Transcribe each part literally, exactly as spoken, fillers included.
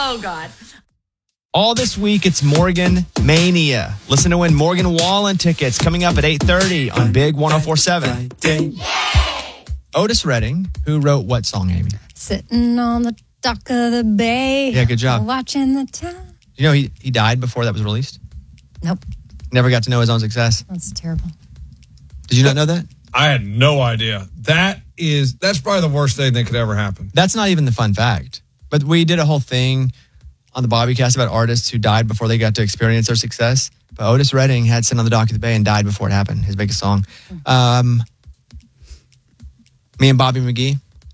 Oh, God. All this week, it's Morgan Mania. Listen to win Morgan Wallen tickets coming up at eight thirty on Big one oh four seven. Otis Redding, who wrote what song, Amy? Sitting on the dock of the bay. Yeah, good job. Watching the time. You know he, he died before that was released? Nope. Never got to know his own success. That's terrible. Did you not know that? I had no idea. That is, that's probably the worst thing that could ever happen. That's not even the fun fact. But we did a whole thing on the Bobbycast about artists who died before they got to experience their success. But Otis Redding had Sit on the Dock of the Bay and died before it happened, his biggest song. Um, me and Bobby McGee.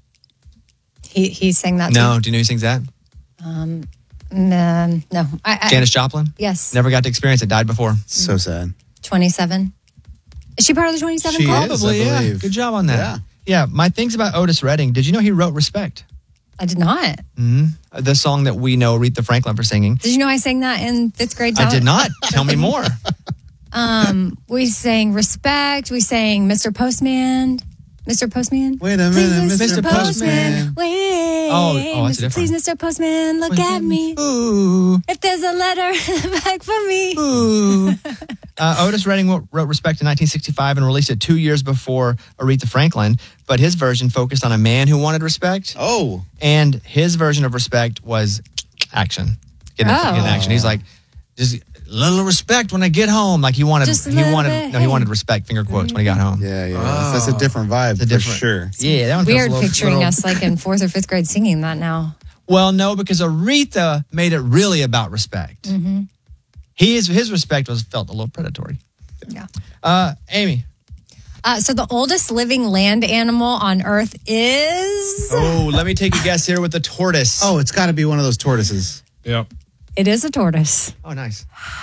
He he sang that No, too? do you know who sings that? Um, um, no. I, I, Janis Joplin? Yes. Never got to experience it, died before. So sad. twenty-seven. Is she part of the twenty-seven She Club? is. Probably, I yeah. believe. Good job on that. Yeah. Yeah, my things about Otis Redding. Did you know he wrote Respect? I did not. Mm-hmm. The song that we know Aretha Franklin for singing. Did you know I sang that in fifth grade? I talent? did not. Tell me more. Um, we sang Respect. We sang Mister Postman. Mister Postman. Wait a Please, minute, Mister Mister Postman. Postman. Wait. Oh, oh, that's Mister different. Please, Mister Postman, look at me. Ooh. If there's a letter in the back for me. Ooh. Uh, Otis Redding wrote, wrote Respect in nineteen sixty-five and released it two years before Aretha Franklin, but his version focused on a man who wanted respect, Oh. and his version of Respect was action. Getting, Oh. getting action. He's like, just a little respect when I get home. Like he wanted, Just a he little wanted, bit, no, he hey. waned respect, finger quotes, when he got home. Yeah, yeah. That's, that's a different vibe It's a for different- sure. Yeah, that one feels Weird a little- picturing little- us like in fourth or fifth grade singing that now. Well, no, because Aretha made it really about respect. Mm-hmm. He is, his respect was felt a little predatory. Yeah. Uh, Amy. Uh, so the oldest living land animal on Earth is. Oh, let me take a guess here with the tortoise. Oh, it's got to be one of those tortoises. Yep. It is a tortoise. Oh, nice.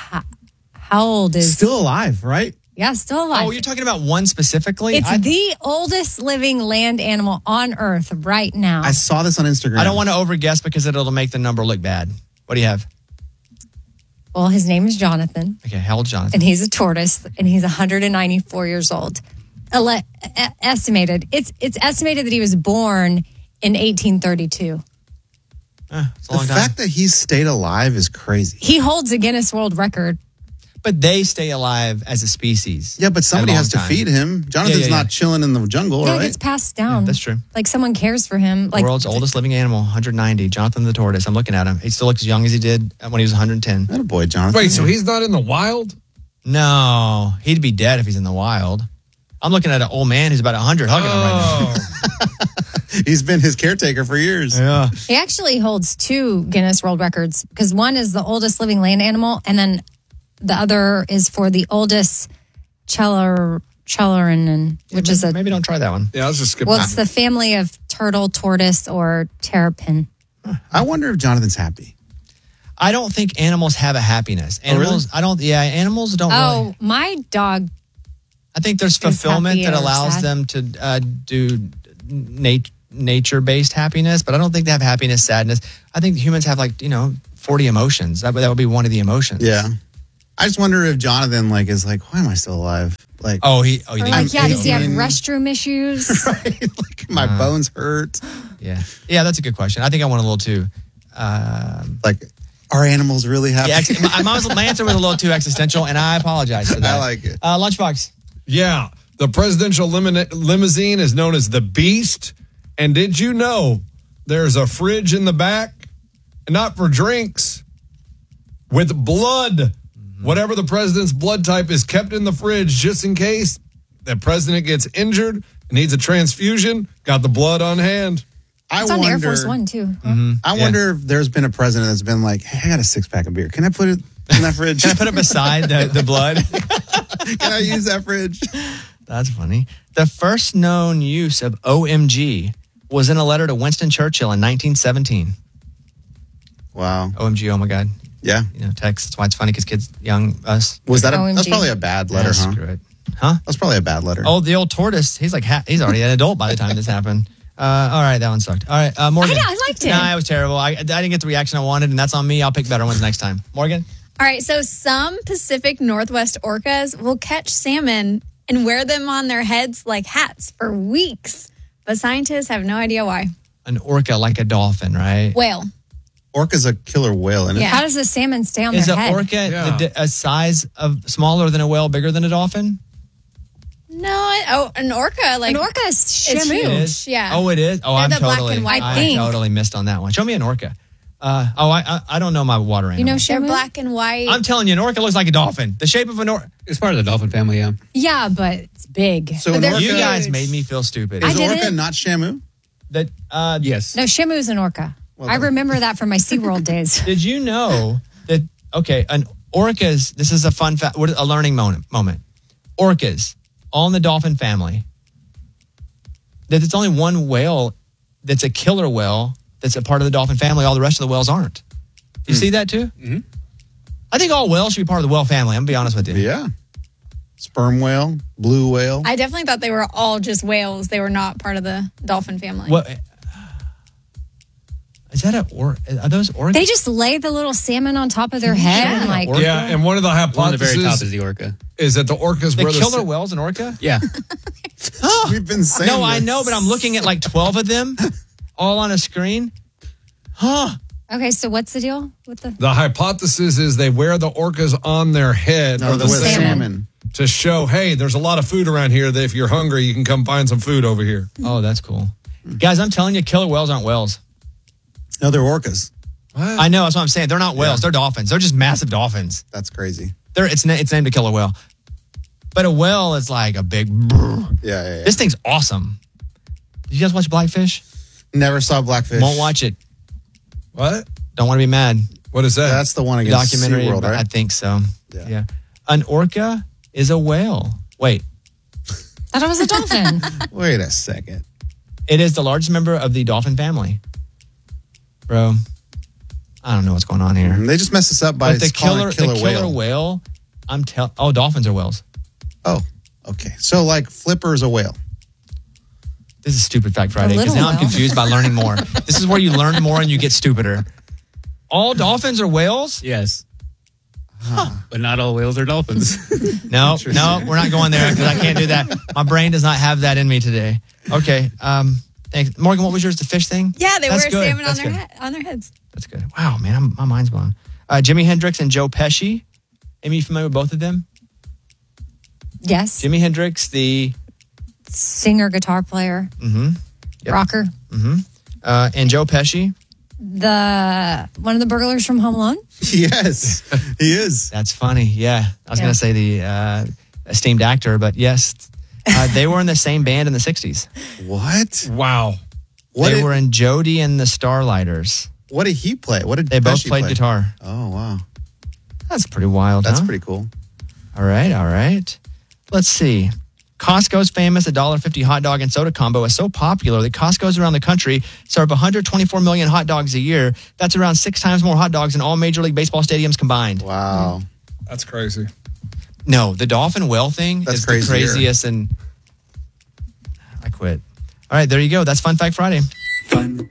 How old is? Still alive, right? Yeah, still alive. Oh, you're talking about one specifically? It's I, the oldest living land animal on Earth right now. I saw this on Instagram. I don't want to overguess because it'll make the number look bad. What do you have? Well, his name is Jonathan, Okay, how old, Jonathan? and he's a tortoise, and he's one hundred ninety-four years old. Ele- e- estimated. It's it's estimated that he was born in eighteen thirty-two. Eh, it's a The long time. fact that he stayed alive is crazy. He holds a Guinness World Record. But they stay alive as a species. Yeah, but somebody A long has to time. feed him. Jonathan's Yeah, yeah, yeah. not chilling in the jungle, Yeah, right? it gets passed down. that's true. Like someone cares for him. The Like world's oldest living animal, one hundred ninety. Jonathan the tortoise. I'm looking at him. He still looks as young as he did when he was one hundred ten. That a boy, Jonathan. Wait, so he's not in the wild? No, he'd be dead if he's in the wild. I'm looking at an old man who's about one hundred hugging him right now. He's been his caretaker for years. Yeah. he actually holds two Guinness World Records because one is the oldest living land animal, and then the other is for the oldest Cheller Chellerinen, which is a Maybe don't try that one. Yeah, let's just skip well, that. it's the family of turtle, tortoise, or terrapin. I wonder if Jonathan's happy. I don't think animals have a happiness. Oh, really? Animals, I don't, yeah, animals don't Oh, really. my dog. I think there's Is fulfillment happy that or allows sad? them to uh, do nat- nature-based happiness, but I don't think they have happiness, sadness. I think humans have like, you know, forty emotions. That, that would be one of the emotions. Yeah. I just wonder if Jonathan like is like, why am I still alive? Like, Oh, he, oh, you Or think like, yeah, does he have eighteen. restroom issues? right? Like my Uh. bones hurt. yeah. Yeah, that's a good question. I think I want a little too. Um, Like, are animals really happy? yeah, ex- my, my, my answer was a little too existential, and I apologize for that. I like it. Uh, Lunchbox. Yeah, the presidential limine- limousine is known as the Beast. And did you know there's a fridge in the back? And not for drinks, with blood. Mm-hmm. Whatever the president's blood type is kept in the fridge just in case the president gets injured and needs a transfusion. Got the blood on hand. I It's on wonder, Air Force One, too. Mm-hmm. I Yeah. wonder if there's been a president that's been like, hey, I got a six pack of beer. Can I put it in that fridge? Can I put it beside the, the blood? Can I use that fridge? That's funny. The first known use of O M G was in a letter to Winston Churchill in nineteen seventeen. Wow. O M G, oh my God. Yeah. You know, text. That's why it's funny because kids, young, us. Was that a, O M G. that's probably a bad letter, Yeah, huh? screw it. Huh? That's probably a bad letter. Oh, the old tortoise. He's like, ha- he's already an adult by the time this happened. Uh, all right, that one sucked. All right, uh, Morgan. I know, I liked it. Nah, it was terrible. I, I didn't get the reaction I wanted, and that's on me. I'll pick better ones next time. Morgan? All right, so some Pacific Northwest orcas will catch salmon and wear them on their heads like hats for weeks. But scientists have no idea why. An orca like a dolphin, right? Whale. Orca's a killer whale, isn't it? Yeah. How does a salmon stay on Is their an head? orca Yeah. the, a size of smaller than a whale, bigger than a dolphin? No, I- oh, an orca like An orca is It's shamu. huge. It is? Yeah. Oh, it is? Oh, They're I'm the black totally, and white I thing. totally missed on that one. Show me an orca. Uh, oh, I, I I don't know my water animal. You know They're shamu? black and white. I'm telling you, an orca looks like a dolphin. The shape of an orca. It's part of the dolphin family, yeah. Yeah, but it's big. So But an they're orca, You guys huge. made me feel stupid. I is did orca it. not Shamu? That uh, Yes. No, shamu's an orca. Well I done. remember that from my SeaWorld days. Did you know that? Okay, an orcas. This is a fun fact. What a learning moment. Moment. Orcas, all in the dolphin family. That it's only one whale that's a killer whale that's a part of the dolphin family. All the rest of the whales aren't. You see that too? Mm-hmm. I think all whales should be part of the whale family. I'm gonna be honest with you. Yeah. Sperm whale, blue whale. I definitely thought they were all just whales. They were not part of the dolphin family. What is that? A or are those orcas? They just lay the little salmon on top of their head and like Orca? Yeah, and one of the One on the hypotheses very top is the orca. is that the orcas the were killer the whales an orca? Yeah. We've been saying No, I this. know, but I'm looking at like twelve of them, all on a screen. Huh? Okay, so what's the deal with the the hypothesis is they wear the orcas on their head No, or the the with the salmon. salmon. to show, hey, there's a lot of food around here that if you're hungry, you can come find some food over here. Oh, that's cool, guys. I'm telling you, killer whales aren't whales. No, they're orcas. What? I know that's what I'm saying. They're not whales. They're dolphins. They're just massive dolphins. That's crazy. They're it's na- it's named a killer whale, but a whale is like a big. Yeah, yeah, yeah. This thing's awesome. Did you guys watch Blackfish? Never saw Blackfish. Won't watch it. What? Don't want to be mad. What is that? That's the one against Documentary. SeaWorld, but right? I think so. Yeah. yeah. An orca is a whale. Wait, thought it was a dolphin. Wait a second. it is the largest member of the dolphin family. Bro, I don't know what's going on here. They just messed us up by But the calling killer, it killer the killer whale. whale. I'm tell. Oh, dolphins are whales. Oh, okay. So like Flipper is a whale. This is Stupid Fact Friday because little now I'm whale. confused by learning more. This is where you learn more and you get stupider. All dolphins are whales? Yes. But not all whales are dolphins. No, no, we're not going there because I can't do that. My brain does not have that in me today. Okay. Um, thanks. Morgan, what was yours? The fish thing? yeah, they That's wear good. salmon on That's their good. head, on their heads. That's good. Wow, man, I'm, my mind's blown. Uh, Jimi Hendrix and Joe Pesci. Amy, you familiar with both of them? Yes. Jimi Hendrix, the Singer, guitar player, Yep. rocker. uh, and Joe Pesci. The one of the burglars from Home Alone. Yes, he is. That's funny. Yeah, I was Yeah. going to say the uh, esteemed actor, but yes, uh, they were in the same band in the sixties. What? wow. What they did, were in Jody and the Starlighters. what did he play? What did They both Pesci played play? guitar. Oh wow, That's pretty wild. that's huh? pretty cool. All right, all right. Let's see. Costco's famous one dollar fifty hot dog and soda combo is so popular that Costco's around the country serve one hundred twenty-four million hot dogs a year. That's around six times more hot dogs than all Major League Baseball stadiums combined. Wow. That's crazy. No, the dolphin whale thing That's is the crazier. craziest, and I quit. All right, there you go. That's Fun Fact Friday. Fun